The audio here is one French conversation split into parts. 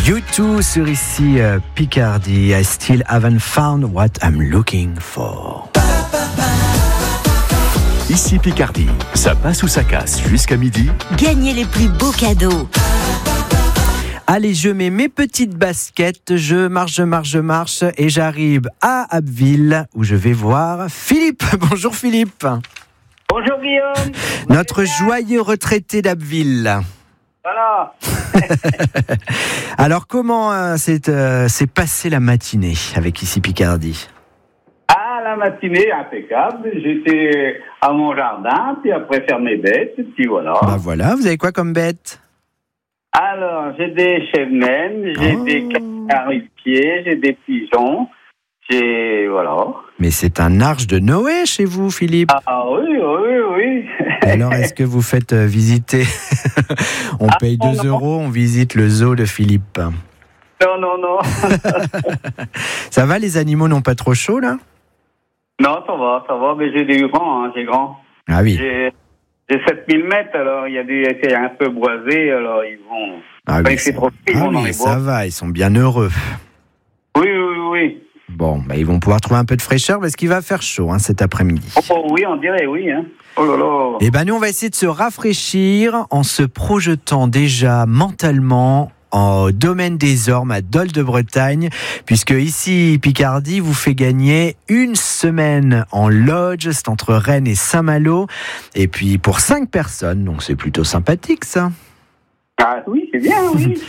U2 sur ici Picardie. I still haven't found what I'm looking for. Ici Picardie, ça passe ou ça casse jusqu'à midi. Gagnez les plus beaux cadeaux. Allez, je mets mes petites baskets, je marche et j'arrive à Abbeville où je vais voir Philippe. Bonjour Philippe. Bonjour Guillaume. Notre joyeux retraité d'Abbeville. Voilà. Alors comment s'est passée la matinée avec ici Picardie? Ah, la matinée impeccable. J'étais à mon jardin, puis après faire mes bêtes, puis voilà. Bah voilà, vous avez quoi comme bête? Alors, j'ai des chèvres-naines, j'ai des canards-pieds, j'ai des pigeons, voilà. Mais c'est un arche de Noé chez vous, Philippe. Ah oui. Alors, est-ce que vous faites visiter On paye 2 euros, on visite le zoo de Philippe. Non. Ça va, les animaux n'ont pas trop chaud, là? Non, ça va, mais j'ai des grands, j'ai grand. Ah oui. J'ai 7000 mètres, alors il y a c'est un peu boisé, alors ils vont... Ah oui, c'est trop ils vont dans les bois. Ça va, ils sont bien heureux. Oui. Bon, ils vont pouvoir trouver un peu de fraîcheur parce qu'il va faire chaud cet après-midi. Oh oui, on dirait oui. Oh là là. Eh ben nous, on va essayer de se rafraîchir en se projetant déjà mentalement au domaine des Ormes à Dol de Bretagne, puisque ici Picardie vous fait gagner une semaine en lodge, c'est entre Rennes et Saint-Malo, et puis pour 5 personnes, donc c'est plutôt sympathique ça. Ah oui, c'est bien, oui.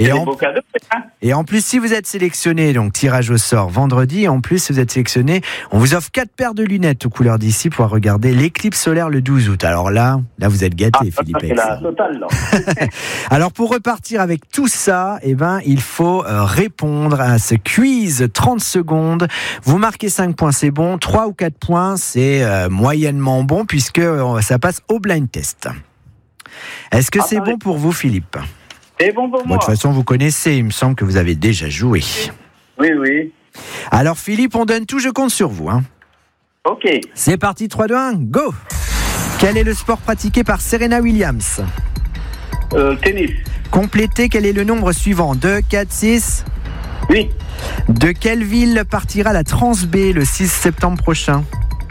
Et en plus, si vous êtes sélectionné, donc tirage au sort vendredi, en plus, si vous êtes sélectionné, on vous offre 4 paires de lunettes aux couleurs d'ici pour regarder l'éclipse solaire le 12 août. Alors là vous êtes gâtés, Philippe. C'est la totale, là. Alors, pour repartir avec tout ça, il faut répondre à ce quiz 30 secondes. Vous marquez 5 points, c'est bon. 3 ou 4 points, c'est moyennement bon, puisque ça passe au blind test. Est-ce que c'est bon pour vous, Philippe? C'est bon pour moi. De toute façon, vous connaissez, il me semble que vous avez déjà joué. Oui. Alors, Philippe, on donne tout, je compte sur vous. Ok. C'est parti, 3, 2, 1, go! Quel est le sport pratiqué par Serena Williams? Tennis. Complétez, quel est le nombre suivant? 2, 4, 6? Oui. De quelle ville partira la Transb le 6 septembre prochain?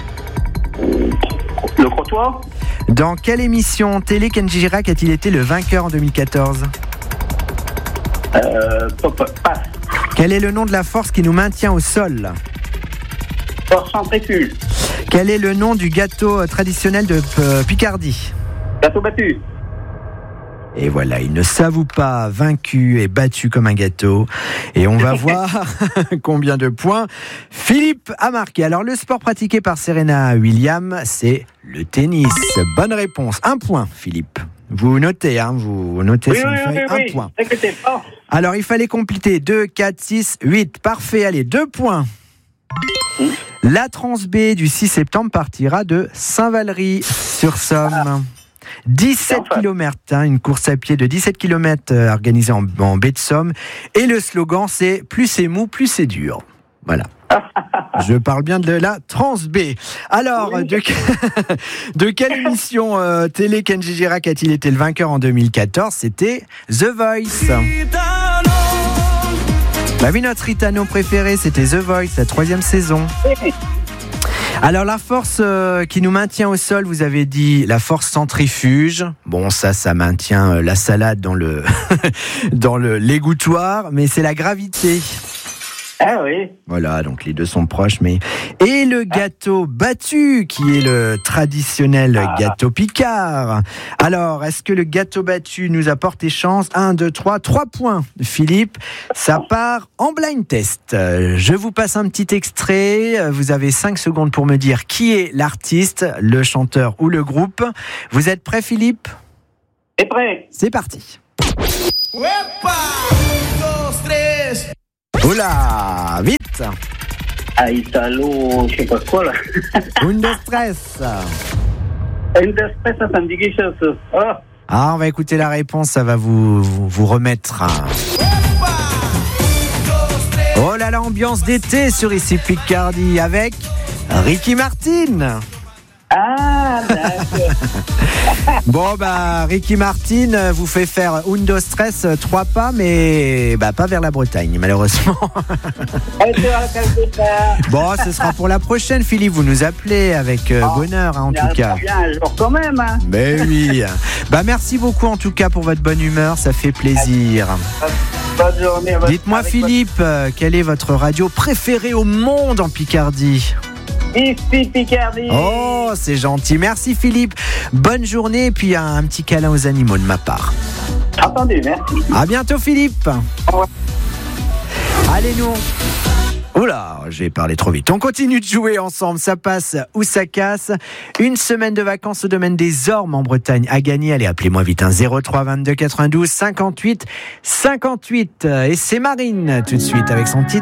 Le Crottoir. Dans quelle émission télé Kenji Girac a-t-il été le vainqueur en 2014? Passe. Quel est le nom de la force qui nous maintient au sol? Force centrifuge. Quel est le nom du gâteau traditionnel de Picardie? Gâteau battu. Et voilà, il ne s'avoue pas vaincu et battu comme un gâteau. Et on va voir combien de points Philippe a marqué. Alors, le sport pratiqué par Serena Williams, c'est le tennis. Bonne réponse. 1 point, Philippe. Vous notez, vous notez sur une feuille. 1 point. Alors, il fallait compléter 2, 4, 6, 8. Parfait, allez, 2 points. La Transb du 6 septembre partira de Saint-Valery-sur-Somme. 17 km, une course à pied de 17 km organisée en baie de Somme. Et le slogan, c'est « Plus c'est mou, plus c'est dur ». Voilà. Je parle bien de la Transb. Alors, oui. de quelle émission télé Kenji Girac a-t-il été le vainqueur en 2014? C'était The Voice. Bah oui, notre Ritano préféré, c'était The Voice, la 3e saison. Alors, la force qui nous maintient au sol, vous avez dit la force centrifuge. Bon, ça maintient la salade dans l'égouttoir, mais c'est la gravité. Ah oui. Voilà, donc les deux sont proches, mais... Et le gâteau battu, qui est le traditionnel gâteau Picard. Alors, est-ce que le gâteau battu nous a porté chance? 1, 2, 3 points, Philippe. Ça part en blind test. Je vous passe un petit extrait. Vous avez 5 secondes pour me dire qui est l'artiste, le chanteur ou le groupe. Vous êtes prêt, Philippe? C'est prêt. C'est parti. Oula, vite! Ah, Italo, je sais pas quoi là. Une de stress. Une de stress, ça me dit quelque chose. Oh. Ah, on va écouter la réponse, ça va vous remettre. Oh là là, ambiance d'été sur ici Picardie avec Ricky Martin. Ah, Bon, Ricky Martin vous fait faire Undo Stress 3 pas, mais pas vers la Bretagne, malheureusement. Bon, ce sera pour la prochaine, Philippe. Vous nous appelez avec bonheur, en tout cas. Bien un jour quand même. Hein. Mais oui. Merci beaucoup, en tout cas, pour votre bonne humeur. Ça fait plaisir. Bonne journée. Dites-moi, Philippe, quelle est votre radio préférée au monde en Picardie ? Ici Picardie. Oh, c'est gentil. Merci, Philippe. Bonne journée et puis un petit câlin aux animaux de ma part. Attendez, merci. À bientôt, Philippe. Ouais. Allez, nous. Oula, j'ai parlé trop vite. On continue de jouer ensemble. Ça passe ou ça casse. Une semaine de vacances au domaine des Ormes en Bretagne à gagner. Allez, appelez-moi vite. 03 22 92 58 58. Et c'est Marine tout de suite avec son titre.